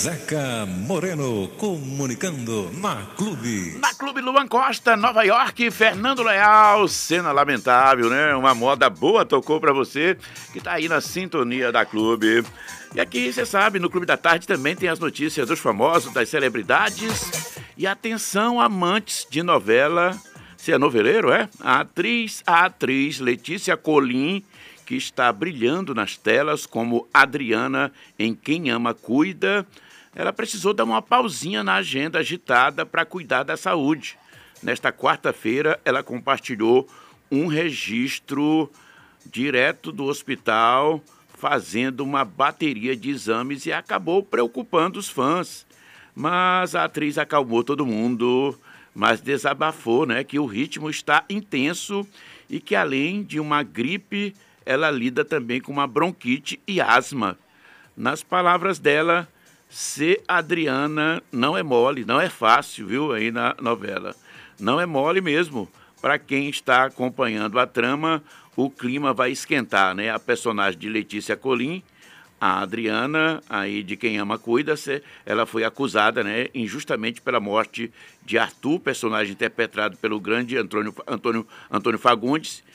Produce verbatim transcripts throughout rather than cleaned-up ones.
Zeca Moreno comunicando na Clube. Na Clube Luan Costa, Nova York, Fernando Leal, cena lamentável, né? Uma moda boa tocou pra você que tá aí na sintonia da Clube. E aqui, você sabe, no Clube da Tarde também tem as notícias dos famosos, das celebridades. E atenção, amantes de novela. Você é noveleiro, é? A atriz, a atriz Letícia Colin, que está brilhando nas telas como Adriana em Quem Ama Cuida, ela precisou dar uma pausinha na agenda agitada para cuidar da saúde. Nesta quarta-feira, ela compartilhou um registro direto do hospital, fazendo uma bateria de exames e acabou preocupando os fãs. Mas a atriz acalmou todo mundo, mas desabafou, né, que o ritmo está intenso e que, além de uma gripe, ela lida também com uma bronquite e asma. Nas palavras dela, ser Adriana não é mole, não é fácil, viu, aí na novela. Não é mole mesmo. Para quem está acompanhando a trama, o clima vai esquentar, né? A personagem de Letícia Colin, a Adriana, aí de Quem Ama Cuida, ela foi acusada, né, injustamente pela morte de Arthur, personagem interpretado pelo grande Antônio, Antônio, Antônio Fagundes,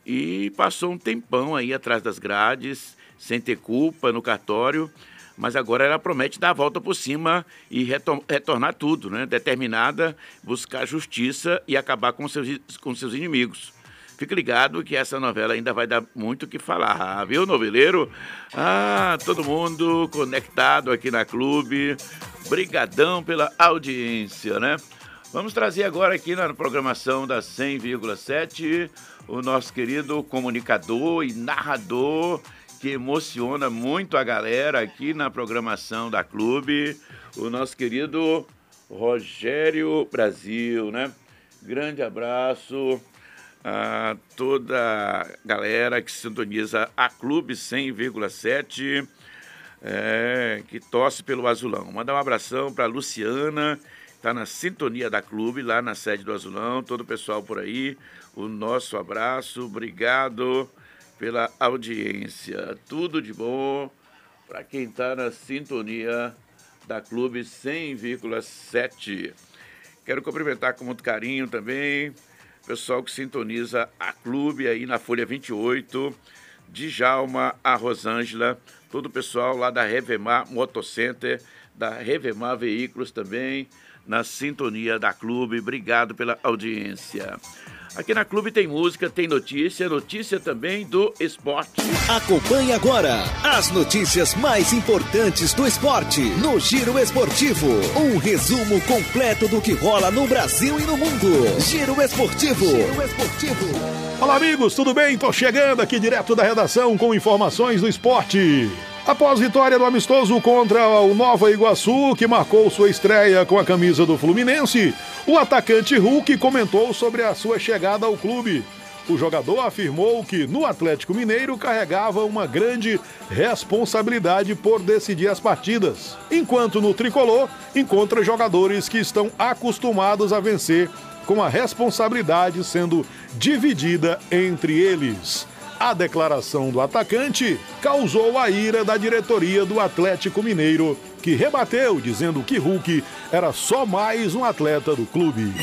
e passou um tempão aí atrás das grades, sem ter culpa no cartório, mas agora ela promete dar a volta por cima e retor- retornar tudo, né? Determinada, buscar justiça e acabar com seus, com seus inimigos. Fique ligado que essa novela ainda vai dar muito o que falar, viu, noveleiro? Ah, todo mundo conectado aqui na Clube, brigadão pela audiência, né? Vamos trazer agora aqui na programação da cem vírgula sete o nosso querido comunicador e narrador que emociona muito a galera aqui na programação da Clube, o nosso querido Rogério Brasil, né? Grande abraço a toda a galera que sintoniza a Clube cem vírgula sete, é, que torce pelo Azulão. Mandar um abração para a Luciana, está na sintonia da Clube, lá na sede do Azulão, todo o pessoal por aí, o nosso abraço, obrigado pela audiência, tudo de bom para quem está na sintonia da Clube cem vírgula sete. Quero cumprimentar com muito carinho também o pessoal que sintoniza a Clube aí na Folha vinte e oito, Djalma, a Rosângela, todo o pessoal lá da Revemar Motocenter, da Revemar Veículos também, na sintonia da Clube. Obrigado pela audiência. Aqui na Clube tem música, tem notícia, notícia também do esporte. Acompanhe agora as notícias mais importantes do esporte no Giro Esportivo. Um resumo completo do que rola no Brasil e no mundo. Giro Esportivo. Giro Esportivo. Olá, amigos, tudo bem? Tô chegando aqui direto da redação com informações do esporte. Após vitória do amistoso contra o Nova Iguaçu, que marcou sua estreia com a camisa do Fluminense, o atacante Hulk comentou sobre a sua chegada ao clube. O jogador afirmou que no Atlético Mineiro carregava uma grande responsabilidade por decidir as partidas, enquanto no Tricolor encontra jogadores que estão acostumados a vencer, com a responsabilidade sendo dividida entre eles. A declaração do atacante causou a ira da diretoria do Atlético Mineiro, que rebateu, dizendo que Hulk era só mais um atleta do clube.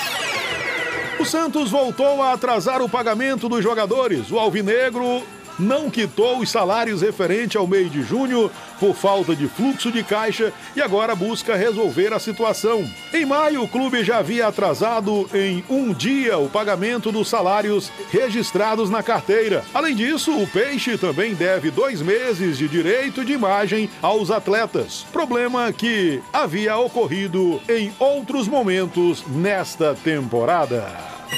O Santos voltou a atrasar o pagamento dos jogadores. O alvinegro não quitou os salários referentes ao mês de junho por falta de fluxo de caixa e agora busca resolver a situação. Em maio, o clube já havia atrasado em um dia o pagamento dos salários registrados na carteira. Além disso, o Peixe também deve dois meses de direito de imagem aos atletas. Problema que havia ocorrido em outros momentos nesta temporada.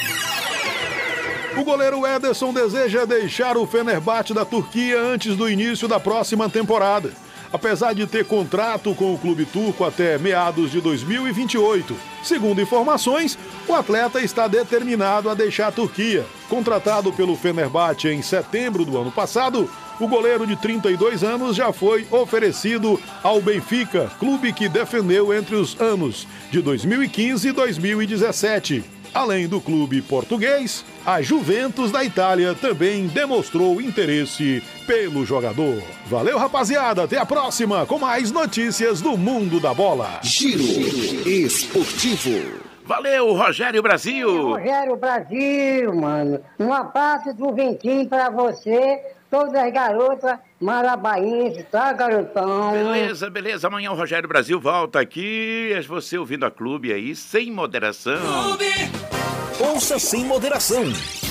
O goleiro Ederson deseja deixar o Fenerbahçe da Turquia antes do início da próxima temporada. Apesar de ter contrato com o clube turco até meados de dois mil e vinte e oito. Segundo informações, o atleta está determinado a deixar a Turquia. Contratado pelo Fenerbahçe em setembro do ano passado, o goleiro de trinta e dois anos já foi oferecido ao Benfica, clube que defendeu entre os anos de dois mil e quinze e dois mil e dezessete. Além do clube português, a Juventus da Itália também demonstrou interesse pelo jogador. Valeu, rapaziada. Até a próxima com mais notícias do mundo da bola. Giro Esportivo. Valeu, Rogério Brasil. Rogério Brasil, mano. Um abraço do Ventinho pra você, todas as garotas marabaenses, tá, garotão? Beleza, beleza. Amanhã o Rogério Brasil volta aqui. É você ouvindo a Clube aí, sem moderação. Ouça sem moderação.